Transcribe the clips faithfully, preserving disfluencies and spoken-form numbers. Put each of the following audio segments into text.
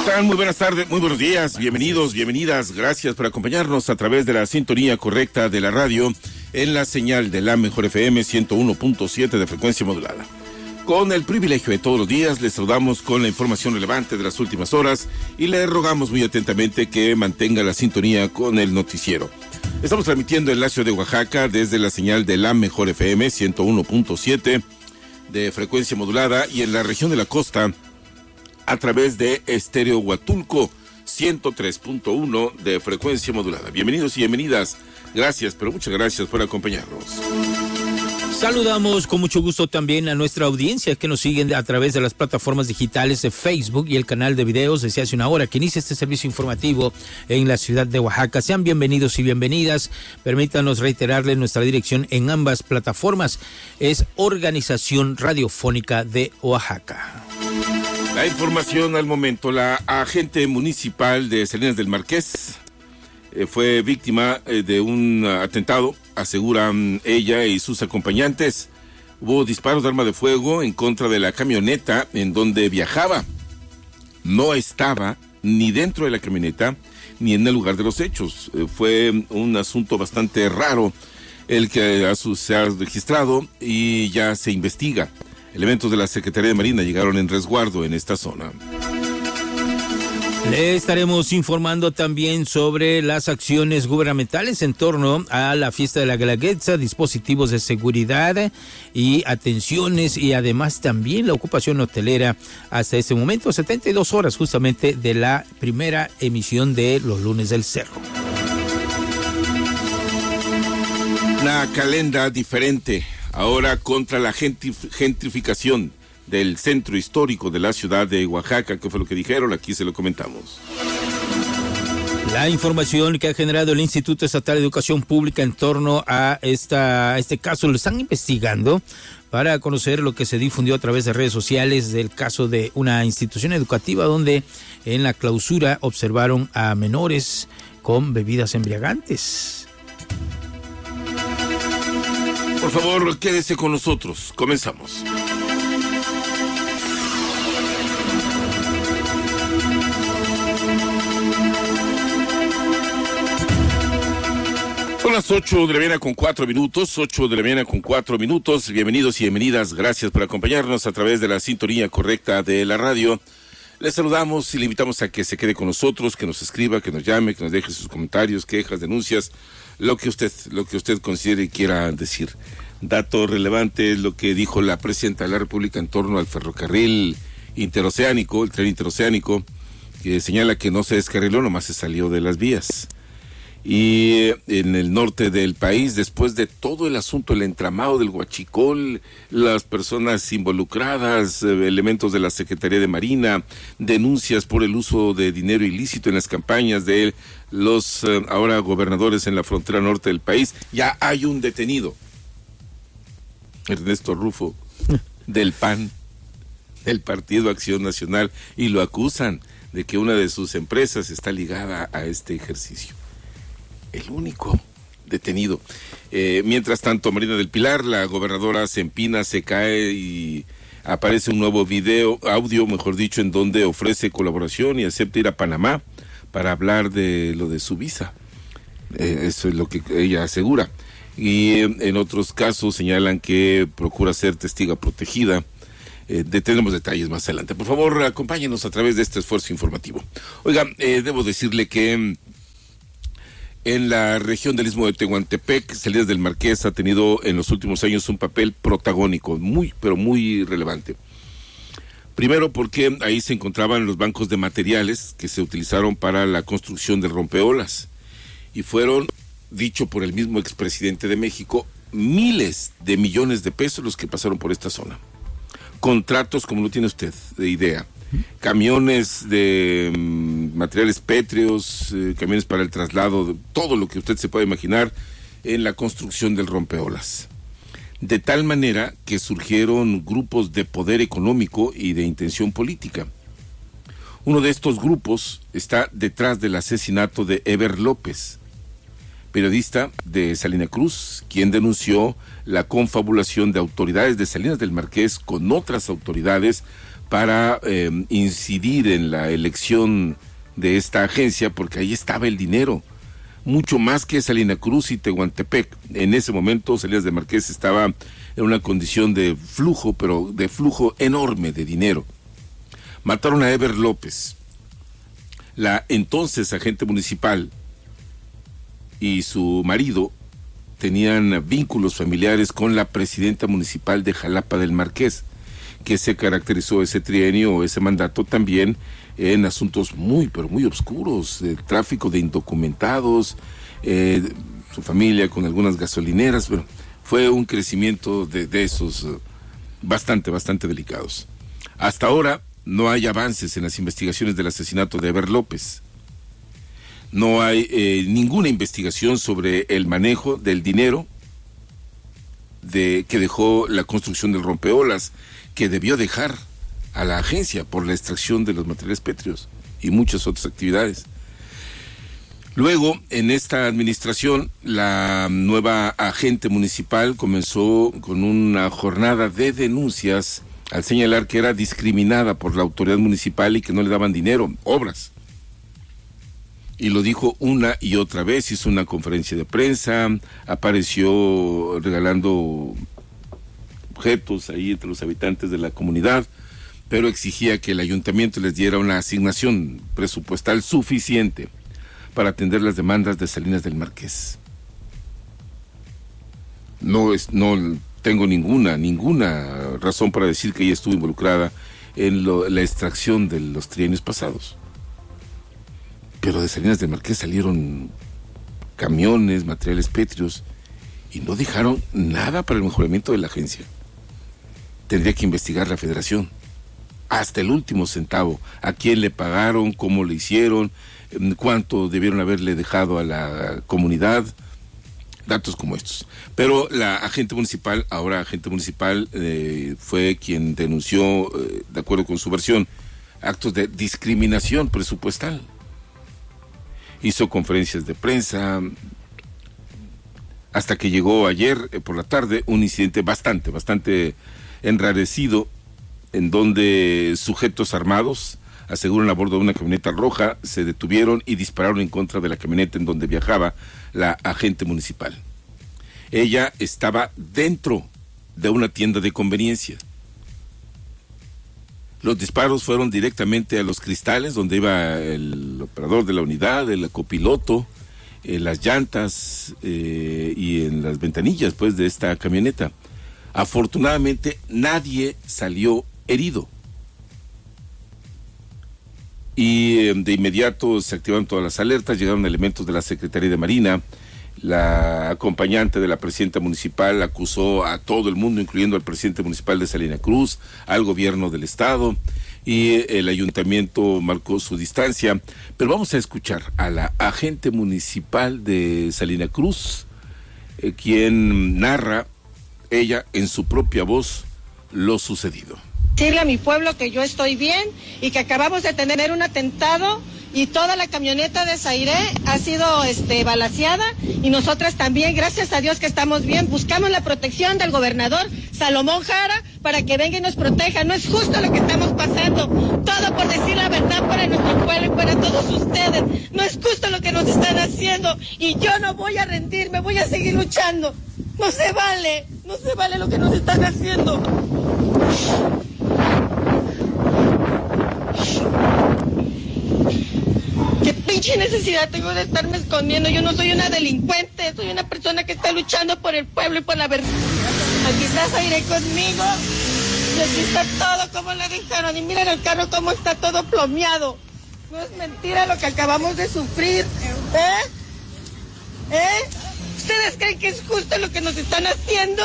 están? Muy buenas tardes, muy buenos días, bienvenidos, bienvenidas, gracias por acompañarnos a través de la sintonía correcta de la radio en la señal de la Mejor F M ciento uno punto siete de frecuencia modulada. Con el privilegio de todos los días, les saludamos con la información relevante de las últimas horas y le rogamos muy atentamente que mantenga la sintonía con el noticiero. Estamos transmitiendo en la ciudad de Oaxaca desde la señal de la Mejor F M ciento uno punto siete de frecuencia modulada y en la región de la costa a través de Estéreo Huatulco ciento tres punto uno de frecuencia modulada. Bienvenidos y bienvenidas. Gracias, pero muchas gracias por acompañarnos. Saludamos con mucho gusto también a nuestra audiencia que nos siguen a través de las plataformas digitales de Facebook y el canal de videos desde hace una hora que inicia este servicio informativo en la ciudad de Oaxaca. Sean bienvenidos y bienvenidas. Permítanos reiterarles nuestra dirección en ambas plataformas. Es Organización Radiofónica de Oaxaca. La información al momento. La agente municipal de Salinas del Marqués eh, fue víctima eh, de un atentado, aseguran ella y sus acompañantes. Hubo disparos de arma de fuego en contra de la camioneta en donde viajaba. No estaba ni dentro de la camioneta ni en el lugar de los hechos. Eh, fue un asunto bastante raro el que a su, se ha registrado y ya se investiga. Elementos de la Secretaría de Marina llegaron en resguardo en esta zona. Le estaremos informando también sobre las acciones gubernamentales en torno a la fiesta de la Guelaguetza, dispositivos de seguridad y atenciones y además también la ocupación hotelera hasta este momento, setenta y dos horas justamente de la primera emisión de los lunes del Cerro. Una calenda diferente. Ahora contra la gentrificación del centro histórico de la ciudad de Oaxaca, que fue lo que dijeron, aquí se lo comentamos. La información que ha generado el Instituto Estatal de Educación Pública en torno a esta, este caso, lo están investigando para conocer lo que se difundió a través de redes sociales del caso de una institución educativa donde en la clausura observaron a menores con bebidas embriagantes. Por favor, quédese con nosotros. Comenzamos. Son las ocho de la mañana con cuatro minutos, ocho de la mañana con cuatro minutos. Bienvenidos y bienvenidas. Gracias por acompañarnos a través de la sintonía correcta de la radio. Les saludamos y le invitamos a que se quede con nosotros, que nos escriba, que nos llame, que nos deje sus comentarios, quejas, denuncias, lo que usted, lo que usted considere y quiera decir. Dato relevante es lo que dijo la presidenta de la República en torno al ferrocarril interoceánico, el tren interoceánico, que señala que no se descarriló, nomás se salió de las vías. Y en el norte del país, después de todo el asunto, el entramado del Huachicol, las personas involucradas, eh, elementos de la Secretaría de Marina, denuncias por el uso de dinero ilícito en las campañas de los eh, ahora gobernadores en la frontera norte del país, ya hay un detenido, Ernesto Rufo, del P A N, del Partido Acción Nacional, y lo acusan de que una de sus empresas está ligada a este ejercicio. El único detenido. Eh, mientras tanto, Marina del Pilar, la gobernadora se empina, se cae y aparece un nuevo video, audio, mejor dicho, en donde ofrece colaboración y acepta ir a Panamá para hablar de lo de su visa. Eh, eso es lo que ella asegura. Y eh, en otros casos señalan que procura ser testiga protegida. Eh, tendremos detalles más adelante. Por favor, acompáñenos a través de este esfuerzo informativo. Oiga, eh, debo decirle que en la región del Istmo de Tehuantepec, Salinas del Marqués ha tenido en los últimos años un papel protagónico, muy, pero muy relevante. Primero porque ahí se encontraban los bancos de materiales que se utilizaron para la construcción del rompeolas. Y fueron, dicho por el mismo expresidente de México, miles de millones de pesos los que pasaron por esta zona. Contratos, como no tiene usted de idea. Camiones de um, materiales pétreos, eh, camiones para el traslado, de todo lo que usted se pueda imaginar en la construcción del rompeolas. De tal manera que surgieron grupos de poder económico y de intención política. Uno de estos grupos está detrás del asesinato de Eber López, periodista de Salina Cruz, quien denunció la confabulación de autoridades de Salinas del Marqués con otras autoridades para eh, incidir en la elección de esta agencia, porque ahí estaba el dinero, mucho más que Salina Cruz y Tehuantepec. En ese momento Salinas de Marqués estaba en una condición de flujo, pero de flujo enorme de dinero. Mataron a Eber López, la entonces agente municipal, y su marido tenían vínculos familiares con la presidenta municipal de Jalapa del Marqués, que se caracterizó ese trienio o ese mandato también en asuntos muy, pero muy oscuros, el tráfico de indocumentados, eh, su familia con algunas gasolineras. Bueno, fue un crecimiento de, de esos uh, bastante, bastante delicados. Hasta ahora no hay avances en las investigaciones del asesinato de Eber López. No hay eh, ninguna investigación sobre el manejo del dinero de, que dejó la construcción del rompeolas, que debió dejar a la agencia por la extracción de los materiales pétreos y muchas otras actividades. Luego, en esta administración, la nueva agente municipal comenzó con una jornada de denuncias al señalar que era discriminada por la autoridad municipal y que no le daban dinero, obras. Y lo dijo una y otra vez, hizo una conferencia de prensa, apareció regalando objetos ahí entre los habitantes de la comunidad, pero exigía que el ayuntamiento les diera una asignación presupuestal suficiente para atender las demandas de Salinas del Marqués. No es, no tengo ninguna, ninguna razón para decir que ella estuvo involucrada en lo, la extracción de los trienios pasados. Pero de Salinas del Marqués salieron camiones, materiales pétreos, y no dejaron nada para el mejoramiento de la agencia. Tendría que investigar la federación, hasta el último centavo, a quién le pagaron, cómo le hicieron, cuánto debieron haberle dejado a la comunidad, datos como estos. Pero la agente municipal, ahora agente municipal, eh, fue quien denunció, eh, de acuerdo con su versión, actos de discriminación presupuestal. Hizo conferencias de prensa, hasta que llegó ayer eh, por la tarde un incidente bastante, bastante enrarecido, en donde sujetos armados, aseguran a bordo de una camioneta roja, se detuvieron y dispararon en contra de la camioneta en donde viajaba la agente municipal. Ella estaba dentro de una tienda de conveniencia. Los disparos fueron directamente a los cristales donde iba el operador de la unidad, el copiloto, en las llantas eh, y en las ventanillas pues de esta camioneta. Afortunadamente nadie salió herido. Y eh, de inmediato se activaron todas las alertas, llegaron elementos de la Secretaría de Marina. La acompañante de la presidenta municipal acusó a todo el mundo, incluyendo al presidente municipal de Salina Cruz, al gobierno del estado, y el ayuntamiento marcó su distancia. Pero vamos a escuchar a la agente municipal de Salina Cruz, eh, quien narra ella en su propia voz lo sucedido. Decirle a mi pueblo que yo estoy bien y que acabamos de tener un atentado y toda la camioneta de Zairé ha sido este, balaceada, y nosotras también, gracias a Dios que estamos bien. Buscamos la protección del gobernador Salomón Jara para que venga y nos proteja. No es justo lo que estamos pasando, todo por decir la verdad para nuestro pueblo y para todos ustedes. No es justo lo que nos están haciendo, y yo no voy a rendirme, voy a seguir luchando. No se vale, no se vale lo que nos están haciendo. ¿Qué pinche necesidad tengo de estarme escondiendo? Yo no soy una delincuente, soy una persona que está luchando por el pueblo y por la verdad. Aquí está Zairé conmigo, y aquí está todo como le dejaron, y miren el carro como está todo plomeado. No es mentira lo que acabamos de sufrir, ¿eh? ¿Eh? ¿Ustedes creen que es justo lo que nos están haciendo?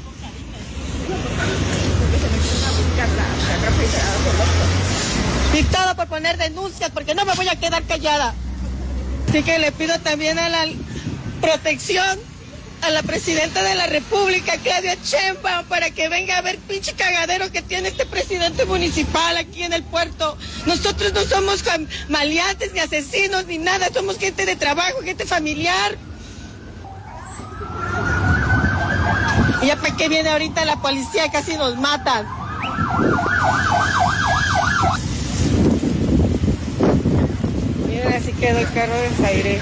Y todo por poner denuncias, porque no me voy a quedar callada. Así que le pido también a la protección a la presidenta de la República, Claudia Sheinbaum, para que venga a ver pinche cagadero que tiene este presidente municipal aquí en el puerto. Nosotros no somos maleantes, ni asesinos, ni nada, somos gente de trabajo, gente familiar. ¿Y ya para qué viene ahorita la policía? Casi nos matan. Miren, así quedó el carro de Zaire.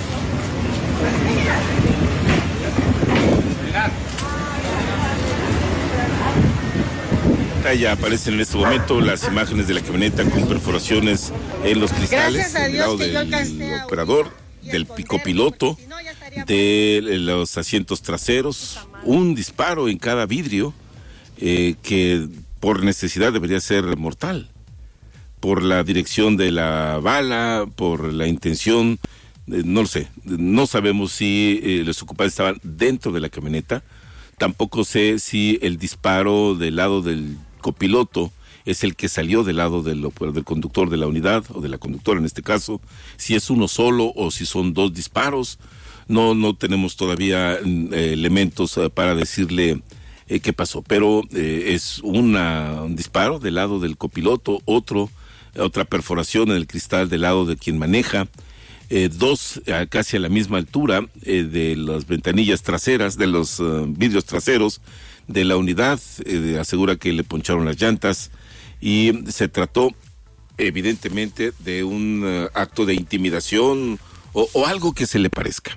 Ya aparecen en este momento las imágenes de la camioneta con perforaciones en los cristales del lado del operador, del copiloto, de los asientos traseros, un disparo en cada vidrio eh, que por necesidad debería ser mortal, por la dirección de la bala, por la intención, eh, no lo sé, no sabemos si eh, los ocupantes estaban dentro de la camioneta, tampoco sé si el disparo del lado del copiloto es el que salió del lado del, del conductor de la unidad, o de la conductora en este caso, si es uno solo o si son dos disparos. No, no tenemos todavía eh, elementos eh, para decirle eh, qué pasó, pero eh, es una, un disparo del lado del copiloto, otro, otra perforación en el cristal del lado de quien maneja, eh, dos eh, casi a la misma altura eh, de las ventanillas traseras, de los uh, vidrios traseros de la unidad, eh, asegura que le poncharon las llantas y se trató evidentemente de un uh, acto de intimidación o, o algo que se le parezca.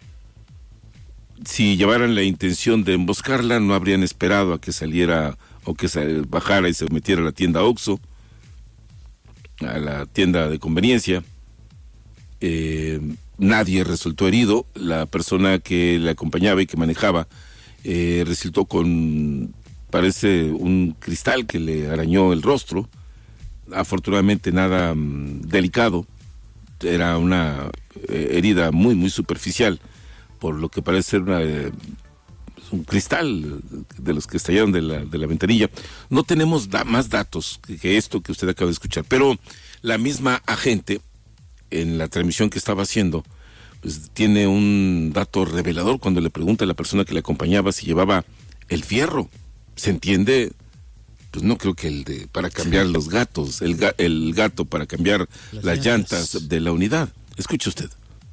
Si llevaran la intención de emboscarla, no habrían esperado a que saliera o que sal, bajara y se metiera a la tienda Oxxo, a la tienda de conveniencia. Eh, nadie resultó herido. La persona que le acompañaba y que manejaba eh, resultó con, parece, un cristal que le arañó el rostro. Afortunadamente nada um, delicado. Era una eh, herida muy, muy superficial, por lo que parece ser una, eh, un cristal de los que estallaron de la, de la ventanilla. No tenemos da, más datos que, que esto que usted acaba de escuchar, pero la misma agente, en la transmisión que estaba haciendo, pues tiene un dato revelador cuando le pregunta a la persona que le acompañaba si llevaba el fierro. ¿Se entiende? Pues no creo que el de para cambiar sí. los gatos, el, ga, el gato para cambiar las, las llantas. llantas de la unidad. Escuche usted.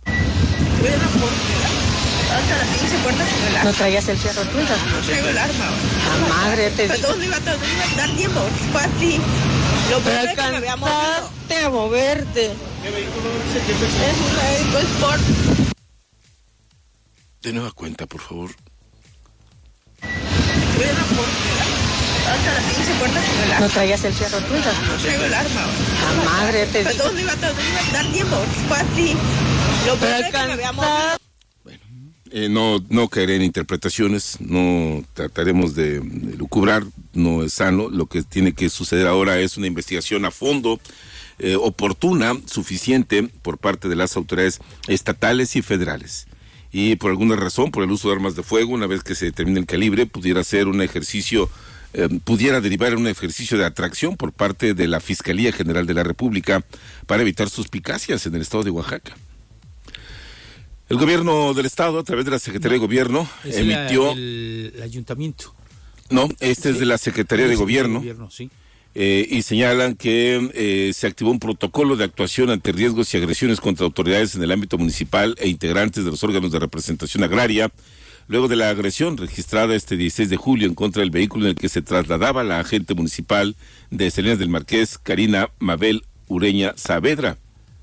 ¿No traías el fierro tuyo? No traigo el arma. La madre te dijo. ¿Dónde iba, dónde iba a dar tiempo? Fue así. Lo primero es que me había movido. a moverte. ¿Qué vehículo es? Es un vehículo Sport. De nueva cuenta, por favor. Voy a la puerta. Hasta la pinche puerta con el arma. ¿No traías el fierro tuyo? No traigo el arma. La madre te dijo. ¿Dónde iba, dónde iba a dar tiempo? Fue así. Lo primero es que me había movido. Eh, no, no caeré en interpretaciones, no trataremos de, de lucubrar, no es sano. Lo que tiene que suceder ahora es una investigación a fondo, eh, oportuna, suficiente por parte de las autoridades estatales y federales. Y por alguna razón, por el uso de armas de fuego, una vez que se determine el calibre, pudiera ser un ejercicio, eh, pudiera derivar en un ejercicio de atracción por parte de la Fiscalía General de la República para evitar suspicacias en el estado de Oaxaca. El gobierno del estado, a través de la Secretaría no, de Gobierno, es emitió... La, el, el ayuntamiento. No, este sí, es de la Secretaría de Gobierno. gobierno sí. eh, y señalan que eh, se activó un protocolo de actuación ante riesgos y agresiones contra autoridades en el ámbito municipal e integrantes de los órganos de representación agraria, luego de la agresión registrada este dieciséis de julio en contra del vehículo en el que se trasladaba la agente municipal de Salinas del Marqués, Karina Mabel Ureña Saavedra.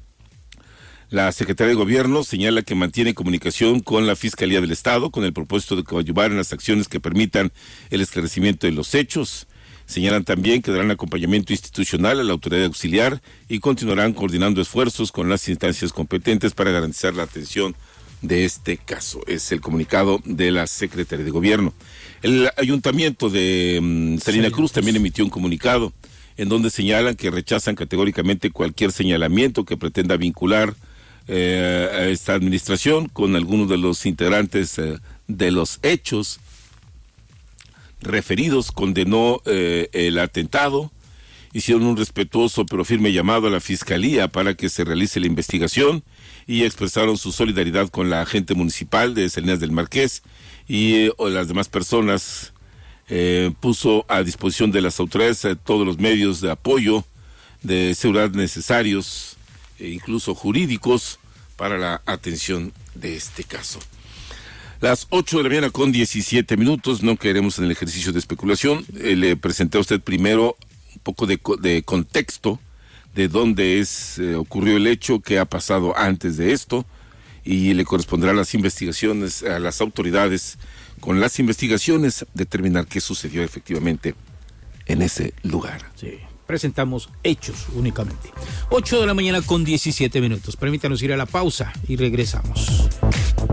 La Secretaría de Gobierno señala que mantiene comunicación con la Fiscalía del Estado con el propósito de coadyuvar en las acciones que permitan el esclarecimiento de los hechos. Señalan también que darán acompañamiento institucional a la autoridad auxiliar y continuarán coordinando esfuerzos con las instancias competentes para garantizar la atención de este caso. Es el comunicado de la Secretaría de Gobierno. El Ayuntamiento de um, Salina Cruz también emitió un comunicado en donde señalan que rechazan categóricamente cualquier señalamiento que pretenda vincular eh, a esta administración con algunos de los integrantes eh, de los hechos referidos. Condenó eh, el atentado, hicieron un respetuoso pero firme llamado a la Fiscalía para que se realice la investigación y expresaron su solidaridad con la agente municipal de Salinas del Marqués y eh, las demás personas. Eh, puso a disposición de las autoridades eh, todos los medios de apoyo, de seguridad necesarios, e incluso jurídicos, para la atención de este caso. Las ocho de la mañana con diecisiete minutos, no caeremos en el ejercicio de especulación. Eh, le presenté a usted primero un poco de, de contexto de dónde es eh, ocurrió el hecho, qué ha pasado antes de esto, y le corresponderá a las investigaciones, a las autoridades, con las investigaciones, determinar qué sucedió efectivamente en ese lugar. Sí, presentamos hechos únicamente. ocho de la mañana con diecisiete minutos. Permítanos ir a la pausa y regresamos.